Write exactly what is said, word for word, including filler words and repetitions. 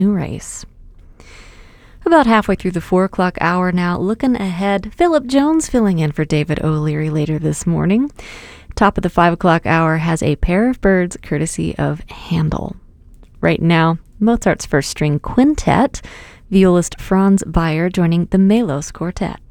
new race. About halfway through the four o'clock hour now, looking ahead, Philip Jones filling in for David O'Leary later this morning. Top of the five o'clock hour has A Pair of Birds courtesy of Handel. Right now, Mozart's First String Quintet, violist Franz Beyer joining the Melos Quartet.